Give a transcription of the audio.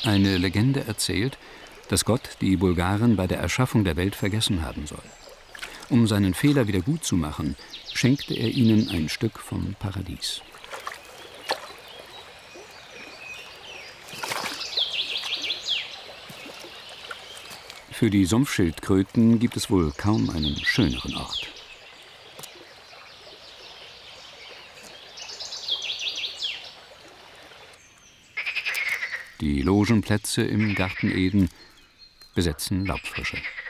Eine Legende erzählt, dass Gott die Bulgaren bei der Erschaffung der Welt vergessen haben soll. Um seinen Fehler wieder gutzumachen, schenkte er ihnen ein Stück vom Paradies. Für die Sumpfschildkröten gibt es wohl kaum einen schöneren Ort. Die Logenplätze im Garten Eden besetzen Laubfrische.